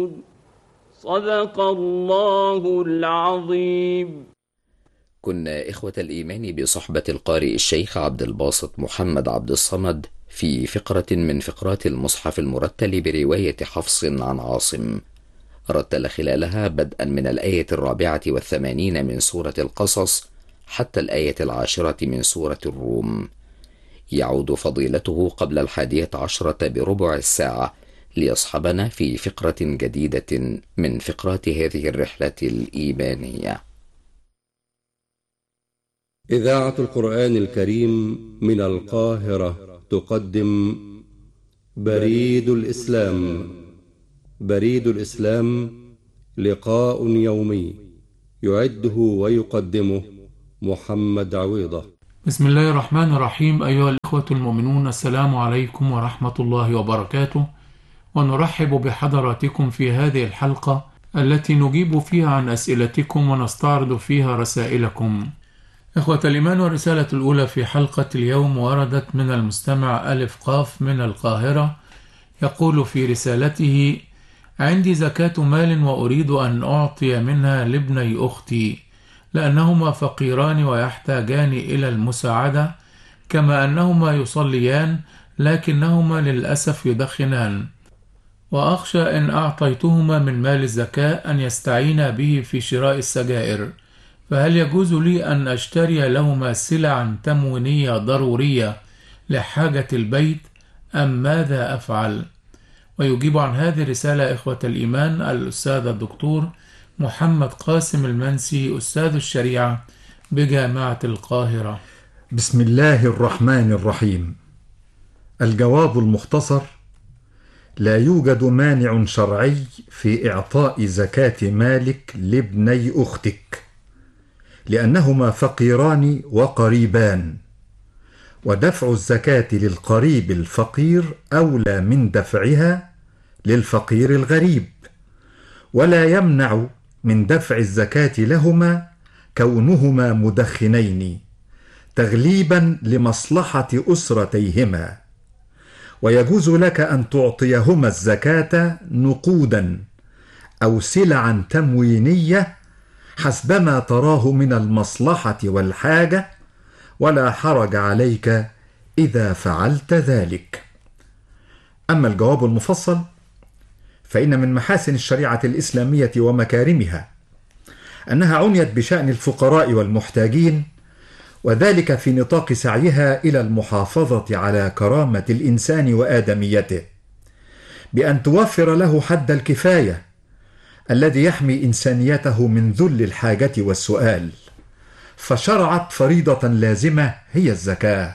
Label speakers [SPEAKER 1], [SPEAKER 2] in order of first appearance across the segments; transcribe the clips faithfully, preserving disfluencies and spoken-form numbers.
[SPEAKER 1] صدق الله العظيم.
[SPEAKER 2] كنا إخوة الإيمان بصحبة القارئ الشيخ عبد الباسط محمد عبد الصمد في فقرة من فقرات المصحف المرتل برواية حفص عن عاصم، رتل خلالها بدءا من الآية الرابعة والثمانين من سورة القصص حتى الآية العاشرة من سورة الروم. يعود فضيلته قبل الحادية عشرة بربع الساعة ليصحبنا في فقرة جديدة من فقرات هذه الرحلة الإيمانية.
[SPEAKER 3] إذاعة القرآن الكريم من القاهرة تقدم بريد الإسلام. بريد الإسلام لقاء يومي يعده ويقدمه محمد عويضة.
[SPEAKER 4] بسم الله الرحمن الرحيم. أيها الإخوة المؤمنون، السلام عليكم ورحمة الله وبركاته، ونرحب بحضراتكم في هذه الحلقة التي نجيب فيها عن أسئلتكم ونستعرض فيها رسائلكم. إخوة الإيمان، والرسالة الأولى في حلقة اليوم وردت من المستمع ألف قاف من القاهرة، يقول في رسالته: عندي زكاة مال وأريد أن أعطي منها لابني أختي لأنهما فقيران ويحتاجان إلى المساعدة، كما أنهما يصليان لكنهما للأسف يدخنان، وأخشى إن أعطيتهما من مال الزكاة أن يستعينا به في شراء السجائر، فهل يجوز لي أن أشتري لهما سلعا تموينية ضرورية لحاجة البيت أم ماذا أفعل؟ ويجيب عن هذه الرسالة إخوة الإيمان الأستاذ الدكتور محمد قاسم المنسي، أستاذ الشريعة بجامعة القاهرة.
[SPEAKER 5] بسم الله الرحمن الرحيم. الجواب المختصر: لا يوجد مانع شرعي في إعطاء زكاة مالك لابني أختك، لأنهما فقيران وقريبان، ودفع الزكاة للقريب الفقير أولى من دفعها للفقير الغريب، ولا يمنع من دفع الزكاة لهما كونهما مدخنين تغليبا لمصلحة أسرتيهما، ويجوز لك أن تعطيهما الزكاة نقودا أو سلعا تموينية حسبما تراه من المصلحة والحاجة، ولا حرج عليك إذا فعلت ذلك. أما الجواب المفصل فإن من محاسن الشريعة الإسلامية ومكارمها أنها عنيت بشأن الفقراء والمحتاجين، وذلك في نطاق سعيها إلى المحافظة على كرامة الإنسان وآدميته، بأن توفر له حد الكفاية الذي يحمي إنسانيته من ذل الحاجة والسؤال، فشرعت فريضة لازمة هي الزكاة،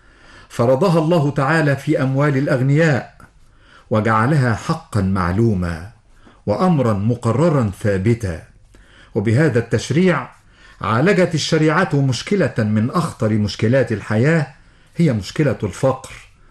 [SPEAKER 5] فرضها الله تعالى في أموال الأغنياء، وجعلها حقا معلوما وأمرا مقررا ثابتا. وبهذا التشريع عالجت الشريعة مشكلة من أخطر مشكلات الحياة، هي مشكلة الفقر،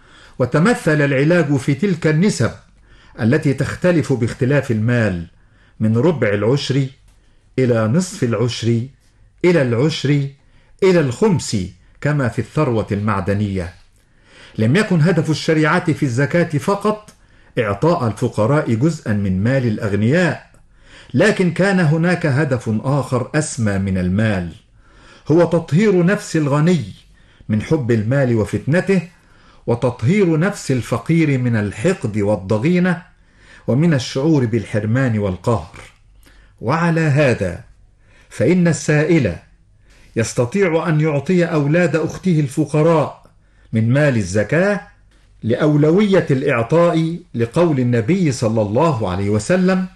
[SPEAKER 5] وتمثل العلاج في تلك النسب التي تختلف باختلاف المال من ربع العشر إلى نصف العشر إلى العشر إلى الخمس كما في الثروة المعدنية. لم يكن هدف الشريعة في الزكاة فقط إعطاء الفقراء جزءا من مال الأغنياء، لكن كان هناك هدف آخر أسمى من المال، هو تطهير نفس الغني من حب المال وفتنته، وتطهير نفس الفقير من الحقد والضغينة ومن الشعور بالحرمان والقهر. وعلى هذا فإن السائل يستطيع أن يعطي أولاد أخته الفقراء من مال الزكاة لأولوية الإعطاء لقول النبي صلى الله عليه وسلم: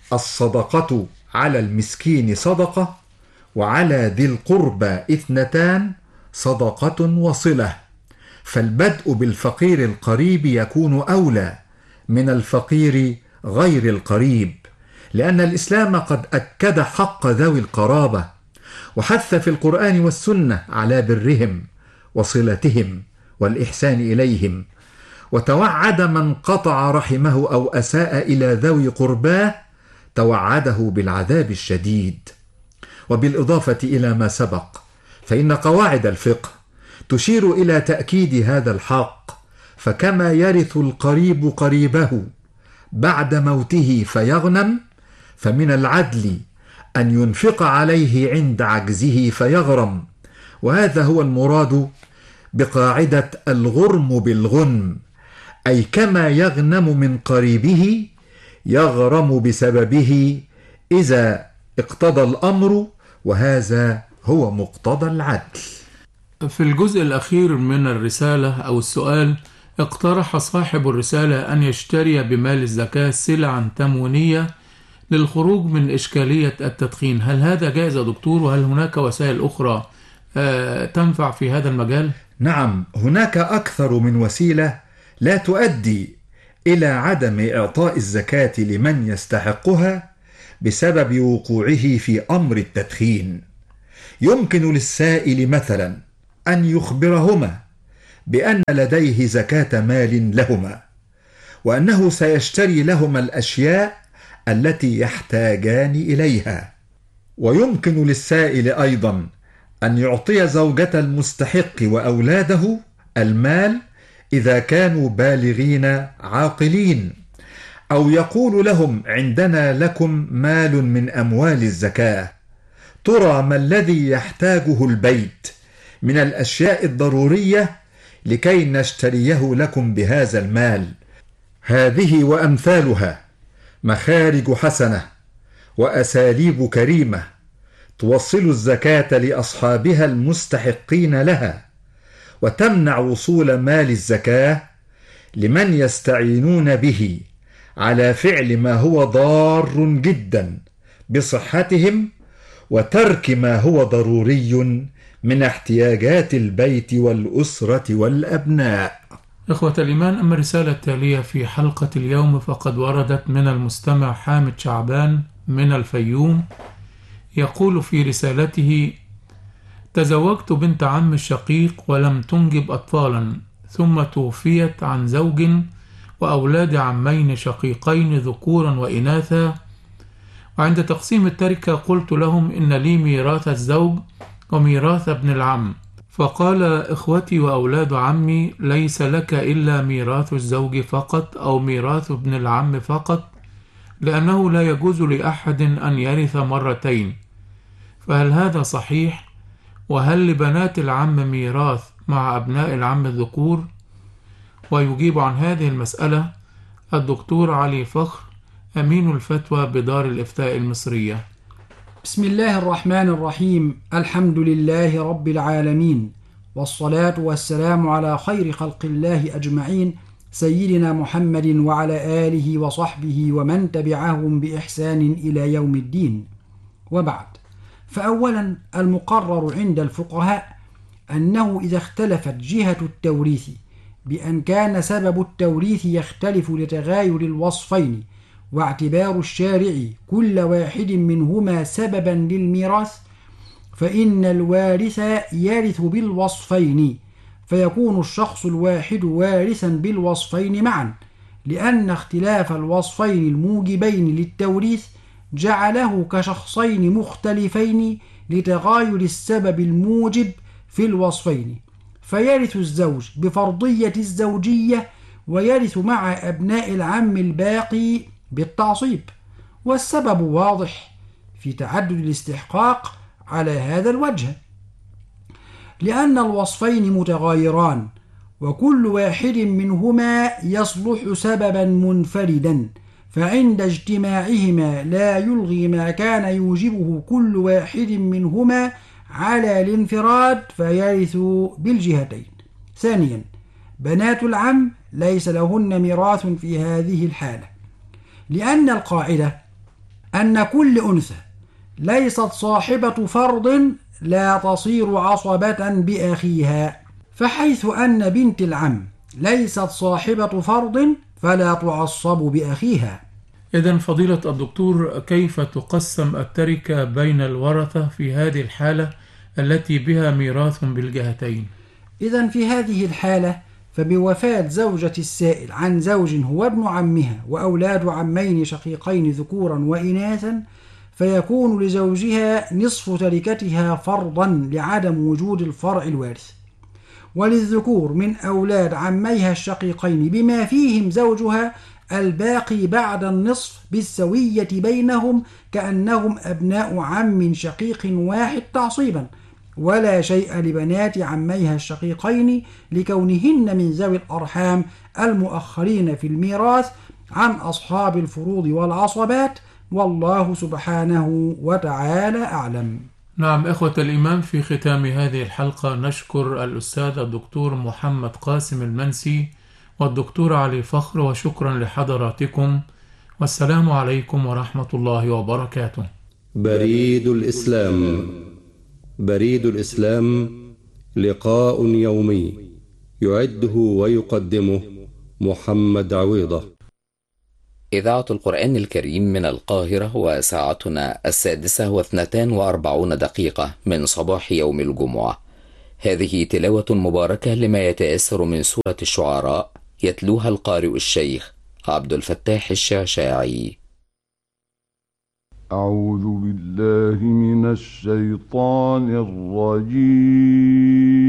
[SPEAKER 5] الصدقة على المسكين صدقة، وعلى ذي القربى اثنتان، صدقة وصلة. فالبدء بالفقير القريب يكون أولى من الفقير غير القريب، لأن الإسلام قد أكد حق ذوي القرابة، وحث في القرآن والسنة على برهم وصلتهم والإحسان إليهم، وتوعد من قطع رحمه أو أساء إلى ذوي قرباه توعده بالعذاب الشديد. وبالإضافة إلى ما سبق فإن قواعد الفقه تشير إلى تأكيد هذا الحق، فكما يرث القريب قريبه بعد موته فيغنم، فمن العدل أن ينفق عليه عند عجزه فيغرم، وهذا هو المراد بقاعدة الغرم بالغنم، أي كما يغنم من قريبه يغرم بسببه إذا اقتضى الأمر، وهذا هو مقتضى العدل.
[SPEAKER 4] في الجزء الأخير من الرسالة أو السؤال، اقترح صاحب الرسالة أن يشتري بمال الزكاة سلعا تموينية للخروج من إشكالية التدخين. هل هذا جائز يا دكتور؟ وهل هناك وسائل أخرى تنفع في هذا المجال؟
[SPEAKER 5] نعم، هناك أكثر من وسيلة لا تؤدي إلى عدم إعطاء الزكاة لمن يستحقها بسبب وقوعه في أمر التدخين. يمكن للسائل مثلا أن يخبرهما بأن لديه زكاة مال لهما، وأنه سيشتري لهما الأشياء التي يحتاجان إليها. ويمكن للسائل أيضا أن يعطي زوجة المستحق وأولاده المال إذا كانوا بالغين عاقلين، أو يقول لهم: عندنا لكم مال من أموال الزكاة، ترى ما الذي يحتاجه البيت من الأشياء الضرورية لكي نشتريه لكم بهذا المال. هذه وأمثالها مخارج حسنة وأساليب كريمة توصل الزكاة لأصحابها المستحقين لها، وتمنع وصول مال الزكاة لمن يستعينون به على فعل ما هو ضار جدا بصحتهم، وترك ما هو ضروري من احتياجات البيت والأسرة والأبناء.
[SPEAKER 4] إخوة الإيمان، أما الرسالة التالية في حلقة اليوم فقد وردت من المستمع حامد شعبان من الفيوم، يقول في رسالته: تزوجت بنت عم الشقيق ولم تنجب أطفالا، ثم توفيت عن زوج وأولاد عمين شقيقين ذكورا وإناثا، وعند تقسيم التركة قلت لهم إن لي ميراث الزوج وميراث ابن العم، فقال: إخوتي وأولاد عمي ليس لك إلا ميراث الزوج فقط أو ميراث ابن العم فقط، لأنه لا يجوز لأحد أن يرث مرتين. فهل هذا صحيح؟ وهل لبنات العم ميراث مع أبناء العم الذكور؟ ويجيب عن هذه المسألة الدكتور علي فخر، أمين الفتوى بدار الإفتاء المصرية.
[SPEAKER 6] بسم الله الرحمن الرحيم. الحمد لله رب العالمين، والصلاة والسلام على خير خلق الله أجمعين، سيدنا محمد وعلى آله وصحبه ومن تبعهم بإحسان إلى يوم الدين. وبعد، فأولا المقرر عند الفقهاء أنه إذا اختلفت جهة التوريث بأن كان سبب التوريث يختلف لتغاير الوصفين، واعتبار الشارع كل واحد منهما سببا للميراث، فإن الوارث يرث بالوصفين، فيكون الشخص الواحد وارثا بالوصفين معا، لأن اختلاف الوصفين الموجبين للتوريث جعله كشخصين مختلفين لتغاير السبب الموجب في الوصفين، فيرث الزوج بفرضية الزوجية، ويرث مع أبناء العم الباقي بالتعصيب. والسبب واضح في تعدد الاستحقاق على هذا الوجه، لأن الوصفين متغايران، وكل واحد منهما يصلح سببا منفردا، فعند اجتماعهما لا يلغي ما كان يوجبه كل واحد منهما على الانفراد، فيرث بالجهتين. ثانيا، بنات العم ليس لهن ميراث في هذه الحالة، لأن القاعدة أن كل أنثى ليست صاحبة فرض لا تصير عصبة بأخيها، فحيث أن بنت العم ليست صاحبة فرض فلا تعصب بأخيها.
[SPEAKER 4] إذن فضيلة الدكتور، كيف تقسم التركة بين الورثة في هذه الحالة التي بها ميراث بالجهتين؟
[SPEAKER 6] إذن في هذه الحالة فبوفاة زوجة السائل عن زوج هو ابن عمها وأولاد عمين شقيقين ذكورا وإناثا، فيكون لزوجها نصف تركتها فرضا لعدم وجود الفرع الوارث، وللذكور من أولاد عميها الشقيقين بما فيهم زوجها الباقي بعد النصف بالسوية بينهم كأنهم أبناء عم شقيق واحد تعصيبا، ولا شيء لبنات عميها الشقيقين لكونهن من ذوي الأرحام المؤخرين في الميراث عن أصحاب الفروض والعصبات، والله سبحانه وتعالى أعلم.
[SPEAKER 4] نعم إخوة الإيمان، في ختام هذه الحلقة نشكر الأستاذ الدكتور محمد قاسم المنسي والدكتور علي فخر، وشكرا لحضراتكم، والسلام عليكم ورحمة الله وبركاته.
[SPEAKER 3] بريد الإسلام. بريد الإسلام لقاء يومي يعده ويقدمه محمد عويضة.
[SPEAKER 2] إذاعة القرآن الكريم من القاهرة، وساعتنا السادسة واثنتان وأربعون دقيقة من صباح يوم الجمعة. هذه تلاوة مباركة لما يتأثر من سورة الشعراء، يتلوها القارئ الشيخ عبد الفتاح الشعشاعي.
[SPEAKER 7] أعوذ بالله من الشيطان الرجيم.